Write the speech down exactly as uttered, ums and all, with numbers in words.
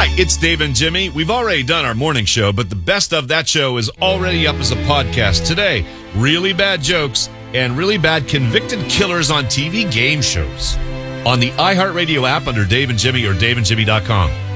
Hi, it's Dave and Jimmy. We've already done our morning show, but the best of that show is already up as a podcast today. Really bad jokes and really bad convicted killers on T V game shows. On the iHeartRadio app under Dave and Jimmy or dave and jimmy dot com.